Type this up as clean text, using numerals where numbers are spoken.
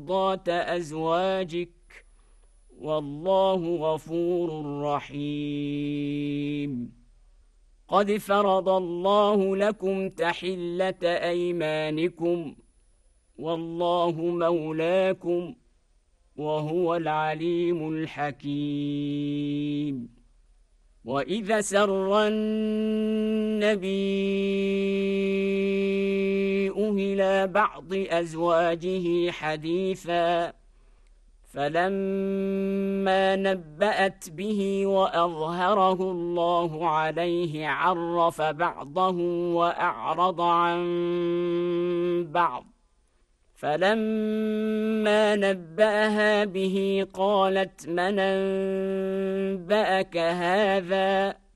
مرضات أزواجك والله غفور رحيم. قد فرض الله لكم تحلة أيمانكم والله مولاكم وهو العليم الحكيم. وإذا سر النبي إلى بعض أزواجه حديثا فلما نبأت به وأظهره الله عليه عرف بعضه وأعرض عن بعض، فلما نبأها به قالت من أنبأك هذا؟